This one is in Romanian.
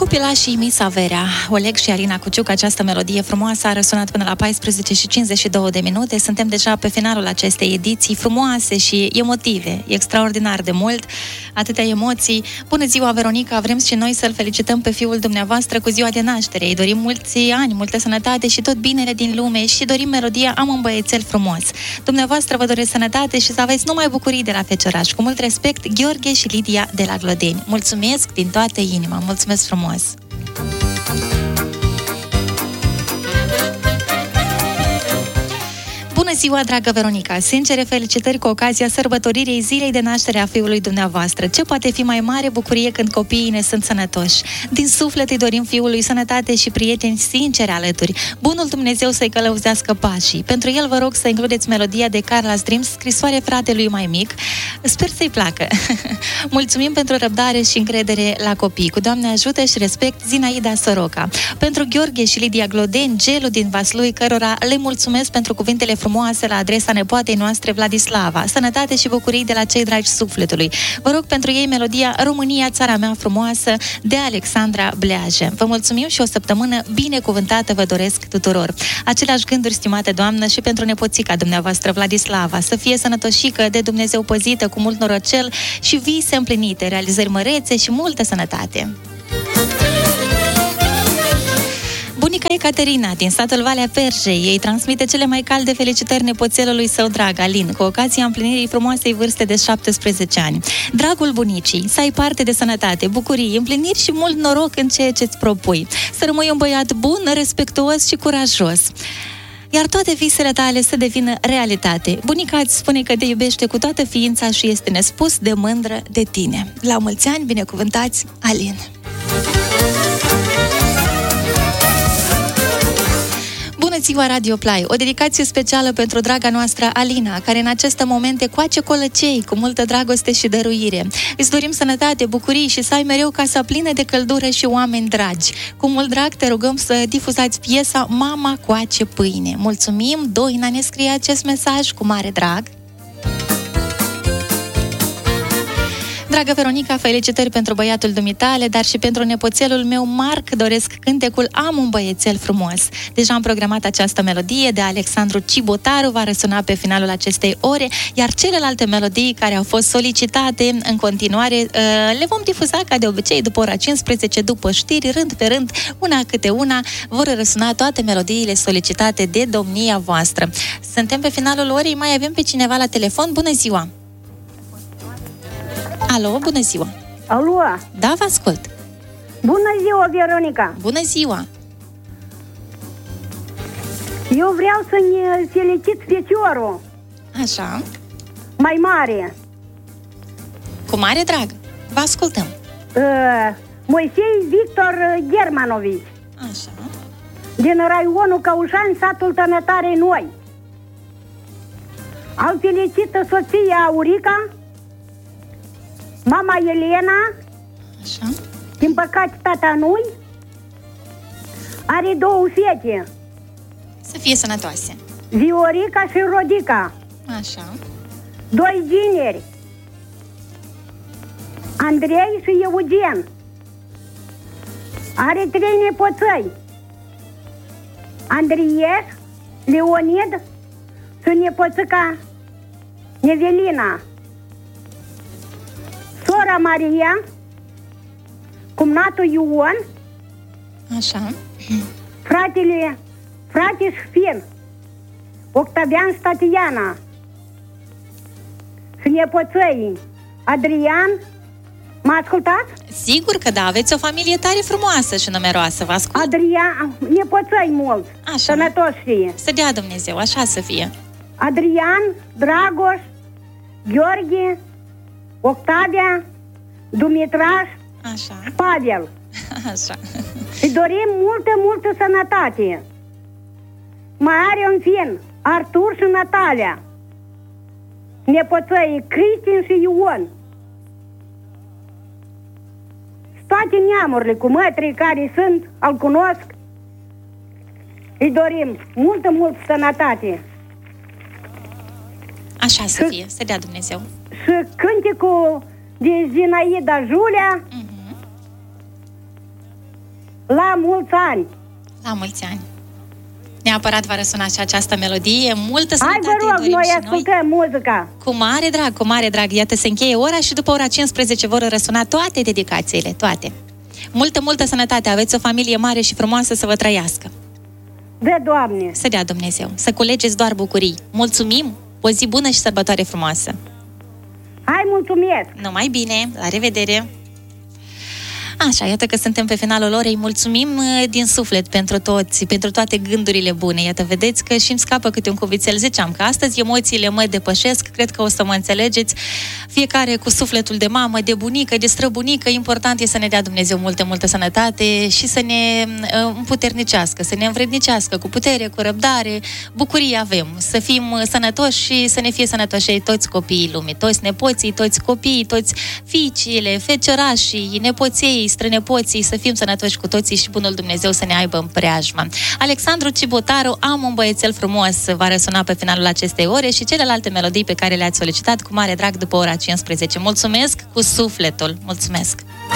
Copilașii Misa Verea, Oleg și Alina Cuciuc, această melodie frumoasă a răsunat până la 14:52. Suntem deja pe finalul acestei ediții frumoase și emotive, extraordinar de mult, atâtea emoții. Bună ziua, Veronica, vrem și noi să-l felicităm pe fiul dumneavoastră cu ziua de naștere. Îi dorim mulți ani, multă sănătate și tot binele din lume și dorim melodia Am un băiețel frumos. Dumneavoastră vă doresc sănătate și să aveți numai bucurii de la Fecioraș. Cu mult respect, Gheorghe și Lidia de la Glodeni. Mulțumesc din toată inima, mulțumesc frumos! Bună ziua, dragă Veronica! Sincere felicitări cu ocazia sărbătoririi zilei de naștere a fiului dumneavoastră. Ce poate fi mai mare bucurie când copiii ne sunt sănătoși? Din suflet îi dorim fiului sănătate și prieteni sinceri alături. Bunul Dumnezeu să-i călăuzească pașii. Pentru el vă rog să includeți melodia de Carla's Dreams, scrisoare fratelui mai mic. Sper să-i placă. Mulțumim pentru răbdare și încredere la copii. Cu Doamne ajută și respect, Zinaida Soroca. Pentru Gheorghe și Lidia Glodeni, Gelu din Vaslui, cărora le mulțumesc pentru cuvintele frumoase la adresa nepoatei noastre Vladislava. Sănătate și bucurii de la cei dragi sufletului. Vă rog pentru ei melodia România, țara mea frumoasă, de Alexandra Bleajă. Vă mulțumim și o săptămână binecuvântată vă doresc tuturor. Aceleași gânduri, stimate doamnă, și pentru nepoțica dumneavoastră Vladislava. Să fie sănătoșică, de Dumnezeu păzită, cu mult norocel și vise împlinite, realizări mărețe și multă sănătate. Bunica Ecaterina, din satul Valea Perjei, ei transmite cele mai calde felicitări nepoțelului său drag, Alin, cu ocazia împlinirii frumoasei vârste de 17 ani. Dragul bunicii, să ai parte de sănătate, bucurii, împliniri și mult noroc în ceea ce-ți propui. Să rămâi un băiat bun, respectuos și curajos, iar toate visele tale să devină realitate. Bunica îți spune că te iubește cu toată ființa și este nespus de mândră de tine. La mulți ani, binecuvântați, Alin! Bună ziua, Radio Play! O dedicație specială pentru draga noastră Alina, care în aceste momente coace colăcei cu multă dragoste și dăruire. Îți dorim sănătate, bucurii și să ai mereu casa plină de căldură și oameni dragi. Cu mult drag te rugăm să difuzați piesa Mama coace pâine. Mulțumim! Doina ne scrie acest mesaj cu mare drag. Dragă Veronica, felicitări pentru băiatul dumitale, dar și pentru nepoțelul meu Marc doresc cântecul Am un băiețel frumos. Deja am programat această melodie de Alexandru Cibotaru, va răsuna pe finalul acestei ore, iar celelalte melodii care au fost solicitate în continuare le vom difuza ca de obicei după ora 15, după știri, rând pe rând, una câte una, vor răsuna toate melodiile solicitate de domnia voastră. Suntem pe finalul orei, mai avem pe cineva la telefon. Bună ziua! Alo, bună ziua! Alo! Da, vă ascult! Bună ziua, Veronica! Bună ziua! Eu vreau să ne felicit feciorul. Așa. Mai mare. Cu mare drag. Vă ascultăm. Moisei Victor Germanovici. Așa. Din raionul Caușani, satul Tănătare Noi. Al felicită soția Aurica, mama Elena. Așa. Din păcate tata nu-i. Are două fete. Să fie sănătoase. Viorica și Rodica. Așa. Doi gineri, Andrei și Eugen. Are trei nepoțăi, Andrieș, Leonid și nepoțica Nevelina. Sora Maria, cumnatul Ion, Așa. frate și fin, Octavian și Tatiana. Și nepoțăii Adrian. Mă ascultați? Sigur că da, aveți o familie tare frumoasă și numeroasă, vă ascult. Adrian, nepoțăi mulți. Așa. Sănătoși fie. Să dea Dumnezeu, așa să fie. Adrian, Dragoș, Gheorghe, Octavia, Dumitraș, Așa. Pavel. Așa. Îi dorim multă sănătate. Mai are un fin, Artur și Natalia. Nepoțăii Cristin și Ion. Toate neamurile cu mătrii care sunt, îl cunosc. Îi dorim multă sănătate. Așa să fie, să dea Dumnezeu. Și cântecul de Zinaida Julia, La mulți ani! La mulți ani! Neapărat va răsuna și această melodie. Multă Hai, sănătate vă rog, dorim noi și ascultăm muzica. Cu mare drag, cu mare drag. Iată, se încheie ora și după ora 15 vor răsuna toate dedicațiile, toate. Multă sănătate, aveți o familie mare și frumoasă să vă trăiască. De Doamne! Să dea Dumnezeu, să culegeți doar bucurii. Mulțumim, o zi bună și sărbătoare frumoasă. Hai, mulțumesc! Numai bine, la revedere! Așa, iată că suntem pe finalul orei. Mulțumim din suflet pentru toți, pentru toate gândurile bune. Iată, vedeți că și-mi scapă câte un cuvițel. Ziceam că astăzi emoțiile mă depășesc, cred că o să mă înțelegeți. Fiecare cu sufletul de mamă, de bunică, de străbunică. Important e să ne dea Dumnezeu multă sănătate și să ne împuternicească, să ne învrednicească cu putere, cu răbdare. Bucurie avem, să fim sănătoși și să ne fie sănătoși toți copiii lumii, toți nepoții, toți copiii, toți fiicile, feciorașii, nepoței, strănepoții, să fim sănătoși cu toții și bunul Dumnezeu să ne aibă în preajmă. Alexandru Cibotaru, Am un băiețel frumos, va răsuna pe finalul acestei ore și celelalte melodii pe care le-ați solicitat cu mare drag după ora 15. Mulțumesc cu sufletul! Mulțumesc!